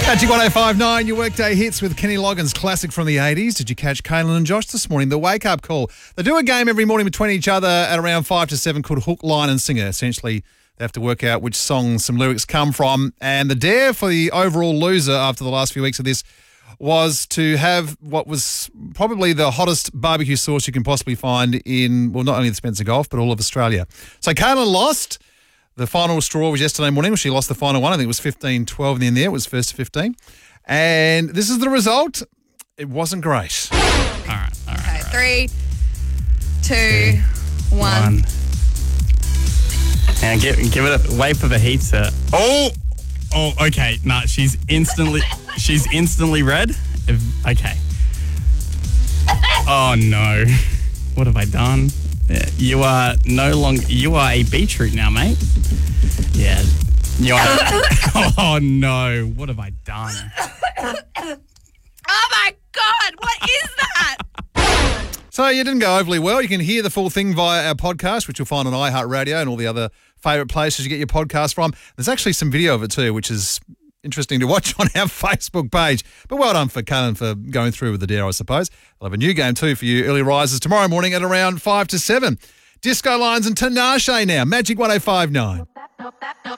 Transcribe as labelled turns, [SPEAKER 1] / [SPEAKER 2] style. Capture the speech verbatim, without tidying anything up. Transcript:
[SPEAKER 1] Magic one oh five nine, your workday hits with Kenny Loggins' classic from the eighties. Did you catch Kaylin and Josh this morning? The wake-up call. They do a game every morning between each other at around five to seven called Hook, Line and Singer. Essentially, they have to work out which songs some lyrics come from. And the dare for the overall loser after the last few weeks of this was to have what was probably the hottest barbecue sauce you can possibly find in, well, not only the Spencer Gulf, but all of Australia. So Kaylin lost. The final straw was yesterday morning. She lost the final one. I think it was fifteen twelve in the end there. It was first to fifteen. And this is the result. It wasn't great.
[SPEAKER 2] All right, all right.
[SPEAKER 3] Okay,
[SPEAKER 2] all right.
[SPEAKER 3] three, two, one.
[SPEAKER 2] One. And give, give it a wait for the heat to. Oh, oh, okay. Nah, she's instantly, she's instantly red. If- Okay. Oh no, what have I done? Yeah, you are no longer. You are a beetroot now, mate. Yeah. You are. Oh no, what have I done?
[SPEAKER 3] Oh my God, what is that?
[SPEAKER 1] So you didn't go overly well. You can hear the full thing via our podcast, which you'll find on iHeartRadio and all the other favourite places you get your podcast from. There's actually some video of it too, which is interesting to watch on our Facebook page. But well done for Kaylin for going through with the dare, I suppose. I'll have a new game too for you early risers tomorrow morning at around five to seven. Disco Lines and Tinashe now. Magic one oh five nine.